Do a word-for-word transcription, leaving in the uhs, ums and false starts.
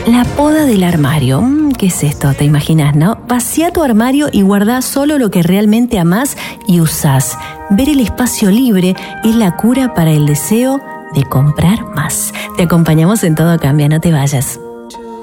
La poda del armario. Mm, ¿Qué es esto? ¿Te imaginas, no? Vacía tu armario y guardá solo lo que realmente amás y usás. Ver el espacio libre es la cura para el deseo de comprar más. Te acompañamos en Todo Cambia, no te vayas.